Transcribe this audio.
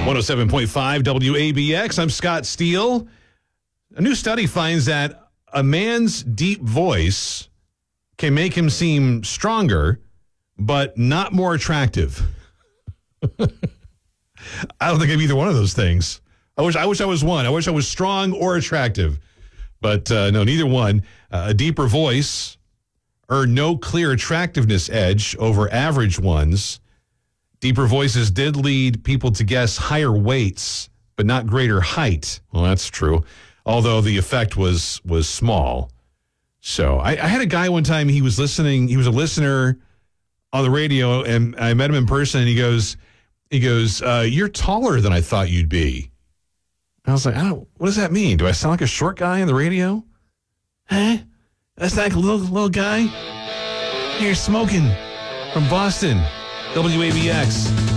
107.5 WABX. I'm Scott Steele. A new study finds that a man's deep voice can make him seem stronger, but not more attractive. I don't think I'm either one of those things. I wish I was one. I wish I was strong or attractive. But no, neither one. A deeper voice earned no clear attractiveness edge over average ones. Deeper voices did lead people to guess higher weights, but not greater height. Well, that's true, although the effect was small. So I had a guy one time, he was listening, he was a listener on the radio, and I met him in person, and he goes, you're taller than I thought you'd be. I was like, what does that mean? Do I sound like a short guy on the radio? Huh? That's like a little guy? You're smoking from Boston. WABX.